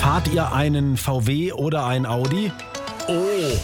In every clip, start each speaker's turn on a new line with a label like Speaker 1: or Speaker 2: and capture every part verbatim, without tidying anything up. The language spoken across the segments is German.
Speaker 1: Fahrt ihr einen V W oder ein Audi? Oh.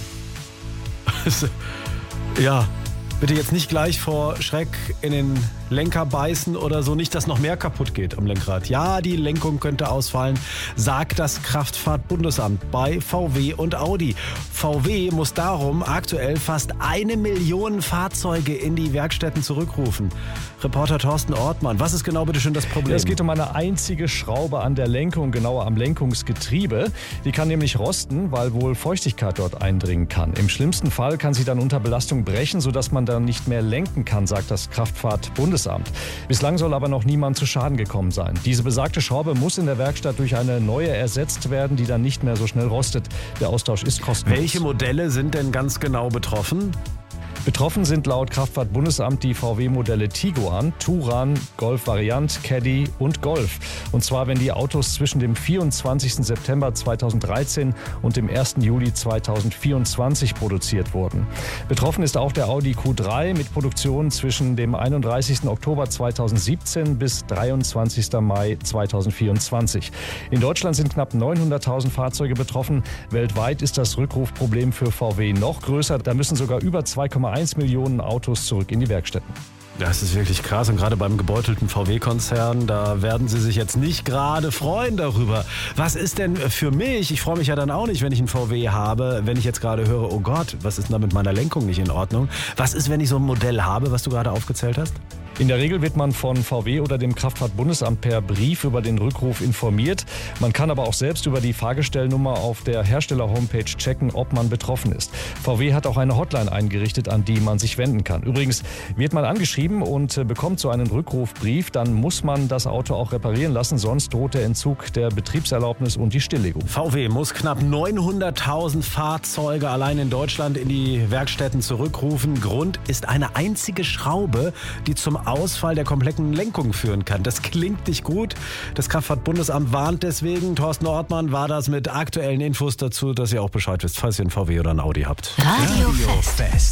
Speaker 1: Ja, bitte jetzt nicht gleich vor Schreck in den Lenker beißen oder so, nicht, dass noch mehr kaputt geht am Lenkrad. Ja, die Lenkung könnte ausfallen, sagt das Kraftfahrtbundesamt bei V W und Audi. V W muss darum aktuell fast eine Million Fahrzeuge in die Werkstätten zurückrufen. Reporter Thorsten Ortmann, was ist genau bitte schön das Problem?
Speaker 2: Es geht um eine einzige Schraube an der Lenkung, genauer am Lenkungsgetriebe. Die kann nämlich rosten, weil wohl Feuchtigkeit dort eindringen kann. Im schlimmsten Fall kann sie dann unter Belastung brechen, sodass man dann nicht mehr lenken kann, sagt das Kraftfahrtbundesamt. Bislang soll aber noch niemand zu Schaden gekommen sein. Diese besagte Schraube muss in der Werkstatt durch eine neue ersetzt werden, die dann nicht mehr so schnell rostet. Der Austausch ist kostenlos.
Speaker 1: Welche Modelle sind denn ganz genau betroffen?
Speaker 2: Betroffen sind laut Kraftfahrtbundesamt die V W-Modelle Tiguan, Touran, Golf Variant, Caddy und Golf. Und zwar, wenn die Autos zwischen dem vierundzwanzigsten September zweitausenddreizehn und dem ersten Juli zweitausendvierundzwanzig produziert wurden. Betroffen ist auch der Audi Q drei mit Produktion zwischen dem einunddreißigsten Oktober zweitausendsiebzehn bis dreiundzwanzigsten Mai zweitausendvierundzwanzig. In Deutschland sind knapp neunhunderttausend Fahrzeuge betroffen. Weltweit ist das Rückrufproblem für V W noch größer. Da müssen sogar über zwei Komma eins Millionen Autos zurück in die Werkstätten.
Speaker 1: Das ist wirklich krass und gerade beim gebeutelten V W-Konzern, da werden Sie sich jetzt nicht gerade freuen darüber. Was ist denn für mich, ich freue mich ja dann auch nicht, wenn ich einen V W habe, wenn ich jetzt gerade höre, oh Gott, was ist denn da mit meiner Lenkung nicht in Ordnung? Was ist, wenn ich so ein Modell habe, was du gerade aufgezählt hast?
Speaker 2: In der Regel wird man von V W oder dem Kraftfahrtbundesamt per Brief über den Rückruf informiert. Man kann aber auch selbst über die Fahrgestellnummer auf der Hersteller-Homepage checken, ob man betroffen ist. V W hat auch eine Hotline eingerichtet, an die man sich wenden kann. Übrigens, wird man angeschrieben und bekommt so einen Rückrufbrief, dann muss man das Auto auch reparieren lassen, sonst droht der Entzug der Betriebserlaubnis und die Stilllegung.
Speaker 1: V W muss knapp neunhunderttausend Fahrzeuge allein in Deutschland in die Werkstätten zurückrufen. Grund ist eine einzige Schraube, die zum Ausfall der kompletten Lenkung führen kann. Das klingt nicht gut. Das Kraftfahrtbundesamt warnt deswegen. Thorsten Ortmann war das mit aktuellen Infos dazu, dass ihr auch Bescheid wisst, falls ihr einen V W oder einen Audi habt.
Speaker 3: Radio Fest.